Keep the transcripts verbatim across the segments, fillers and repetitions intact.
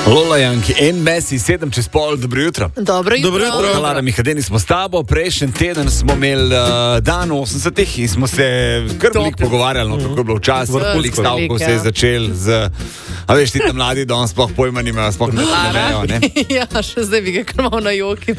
Lola Janki, en Messi, sedem čez pol, dobro jutro. Dobro jutro. Dobro jutro. Lara Mihadeni smo s tabo, prejšnji teden smo imeli uh, dan osemdesetih in smo se kar veliko pogovarjali, no, kako je bilo včasih, koliko stavkov se je začel z, a veš, ti tam mladi, da on sploh pojma nimajo, sploh ne vejo, ne? Ja, še zdaj bi ga kar malo na joki.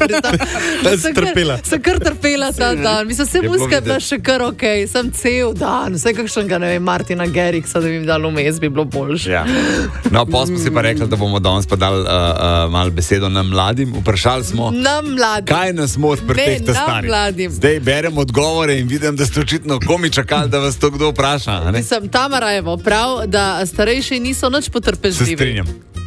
Sem trpela. Sem kar trpela ta dan. Mislim, vse muska je bila še kar okej, okay. Sem cel dan, vse kakšnega, ne vem, Martina Geriksa, da bi mi dal vmes, bi bilo boljše. Ja. No, pa smo si pa rekli, da bomo danes pa dali uh, uh, malo besedo nam mladim. Vprašali smo, nam mladim. Kaj nas moti pri teh ta starih. Zdaj berem odgovore in vidim, da ste očitno komi čakali, da vas to kdo vpraša. Ne? Mislim, Tamara je prav, da starejši niso nič potrpežljivi. Se strinjam.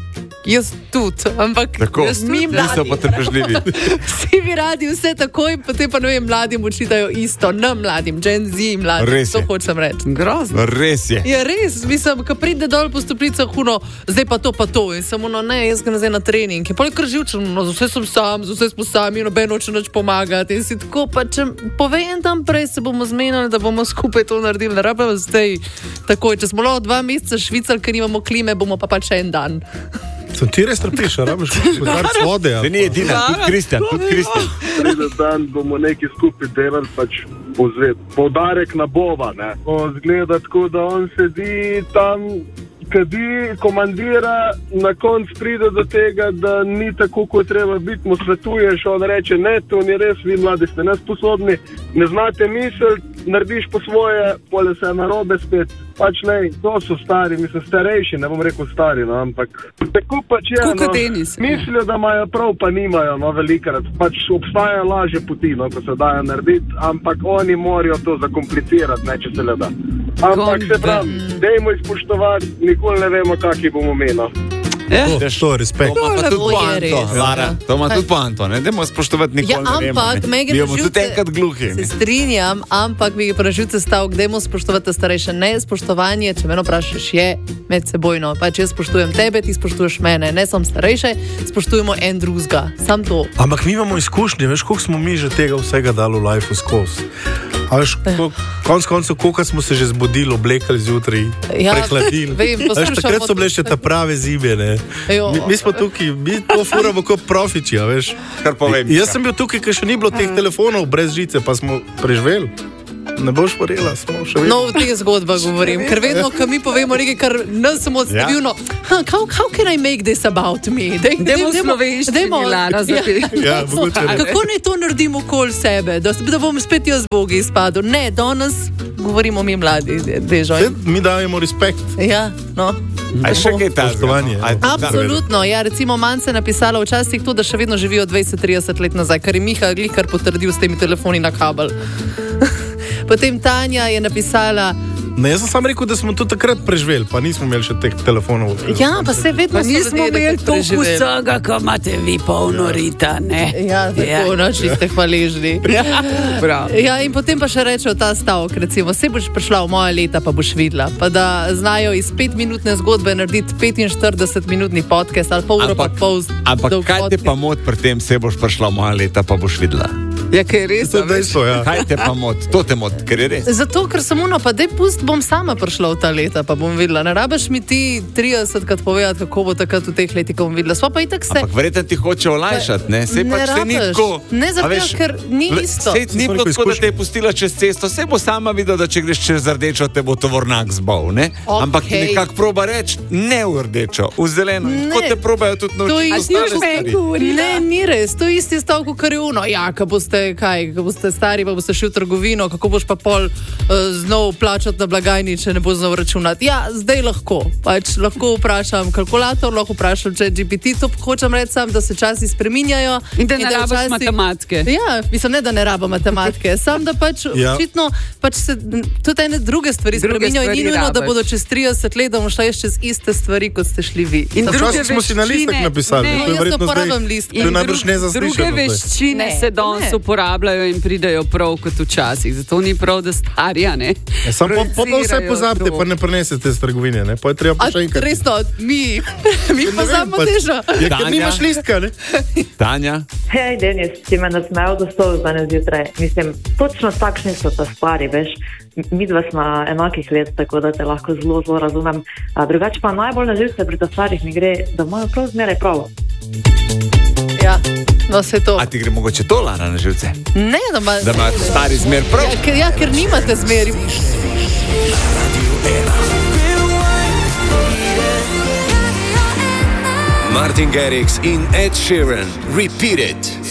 Jaz tudi, ampak tako, mi mladi niso potrpežljivi. Vsi bi radi vse takoj, potem pa ne vem, mladim učitajo isto, nam mladim, Gen Z mladim, res to je. hočem reči. Grozno. Res je. Ja, res, mislim, ko pride dol po stopnicah, huno, zdaj pa to, pa to, in samo, no, ne, jaz ga nazaj na trening, je poleg živčen, no, z vse sem sam, z vse smo sami, noben hoče nič pomagati, in si tako, pa če povem tam prej, se bomo zmenili, da bomo skupaj to naredili, ne rabimo zdaj takoj, če smo lahko dva meseca švicali, ker nimamo klime, bomo pa pač en dan. Sem ti res trpiš, a rabiš kvarc vode? Se ni edina, tudi Kristjan, tudi Kristjan. Sredo dan bomo nekaj skupaj delali, pač pozvet. Poudarek na Bova, ne. On zgleda tako, da on sedi tam, kadi, komandira, na konc pride do tega, da ni tako, kot treba biti, mu svetuješ, on reče, ne, to ni res, vi mladi ste nesposobni, ne znate misliti, narediš po svoje, pole se narobe spet. Pač ne, to so stari, mislim, starejši, ne bom rekel stari, no, ampak tako pač je, no, mislijo, da imajo prav, pa nimajo, no, velikrat. Pač obstajajo lažje poti, no, ko se dajo narediti, ampak oni morajo to zakomplicirati, ne, če se le da. Ampak se pravi, dejmo izpoštovati, nikoli ne vemo, kaki bomo imeli. Eh? To, to je respekt. To ima tudi poanto, Lara. To ima tudi poanto, ne? Dajmo spoštovati nikoli, ja, ne vemo. Ne? Mi bomo tudi enkrat gluhi. Se strinjam, ampak mi je praživce stavk, dajmo spoštovati starejše. Ne, spoštovanje, če mene vprašaš, je medsebojno. Pač jaz spoštujem tebe, ti spoštuješ mene. Ne sem starejše, spoštujemo en drugega. Sam to. Ampak mi imamo izkušnje, veš, koliko smo mi že tega vsega dali v lifeu skozi. A veš, konc koncev, koliko smo se že zbudili, oblekali zjutraj, ja, prehladili. Vem, veš, takrat so bile še ta prave zime, ne. Mi, mi smo tukaj, mi to furamo kot profiči, a veš. Kar povem. Jaz sem bil tukaj, ker še ni bilo teh telefonov brez žice, pa smo preživeli. Ne boš porela, smo še vedno. No, v teh zgodbah govorim, ker vedno, ko mi povemo nekaj, kar nas samo odstavljeno, yeah. how, how can I make this about me? Dajmo slovenščini, Lara, zapiri. Ja, kako naj to naredimo okoli sebe, da, da bom spet jaz Bogi izpadel? Ne, danes govorimo mi mladi, dežo. Mi dajemo respekt. Ja, no. Aj še kaj ta spoštovanje. Absolutno, ja, recimo manj se napisala včasih to, da še vedno živijo dvajset trideset let nazaj, kar je Miha Glihar potrdil s temi telefoni na kabel. Potem Tanja je napisala... Ne, jaz sem sam rekel, da smo to takrat preživeli, pa nismo imeli še teh telefonov. Ja, pa se vedno pa nismo imeli toliko vsega, ko imate vi polno rita, ne? Ja, tako, noči ste hvaležni. Ja, in potem pa še rečejo ta stavek, recimo, se boš prišla v moja leta, pa boš videla, pa da znajo iz petminutne zgodbe narediti petinštiridesetminutni podcast ali pol uro pa pol. Ampak kaj te pa moti pri tem, se boš prišla v moja leta, pa boš videla? Ja, ker je res. To je dejstvo, ja. Kaj te pa moti? To te moti, ker je res. Zato, ker sem uno, pa dej pust, bom sama prišla v ta leta, pa bom videla. Ne rabiš mi ti tridesetkrat povedati, kako bo takrat v teh letih, ko bom videla. Sva pa itak se... Ampak verjetno ti hoče olajšati, ne? Sej ne pač rabiš. Se ni tako... Ne zato, ker ni isto. Sej ni bilo tako, da te je pustila čez cesto. Sej bo sama videla, da če greš čez rdečo, te bo tovornjak zbal, ne? Okay. Ampak ti nekako proba reči, ne v rdečo, v zeleno. Tako te probajo tudi naučiti. Ne, ni res. To je isti stavek, kar je uno. Ja, ko boste, kaj, ko boste stari, pa boste šli v trgovino, kako boš pa pol uh, znov plačati na blagajni, če ne bo znov računati. Ja, zdaj lahko. Pač lahko vprašam kalkulator, lahko vprašam Chat G P T, to hočem reči sam, da se časi spreminjajo. In da ne rabiš časi... matematike. Ja, mislim, ne, da ne rabim matematike. Sam, da pač ja. očitno pač se tudi ene druge stvari spreminjajo in ni nujno, da bodo čez trideset let, da bomo šla čez iste stvari, kot ste šli vi. In druge smo si na listek napisali. Ne, to je jaz uporabljam list. To je najbrž nezaslišano. Druge veščine se danes uporabljajo in pridejo prav kot včasih. Zato ni prav, da starja, ne? Ja, sam pa, pa, pa vse pozabite, pa ne prenesete z trgovine, ne? Pa je treba pa še enkrat. Resno, mi, mi pozabimo težo. Ja, ker nimaš listka, ne? Tanja? Hej, Denis, si me nasmejal do sto danes zjutraj. Mislim, točno takšni so ta stvari, veš. mi dva smo enakih let, tako da te lahko zelo, zelo razumem. Drugače pa najbolj na živce pri ta starih mi gre, da imajo prav zmeraj prav. Ja, no se to. A ti gre mogoče to, Lara, na živce? Ne, da, ma, da imajo stari zmer prav? Ja, ker, ja, ker nimate zmeri. Martin Garrix in Ed Sheeran, Repeat It.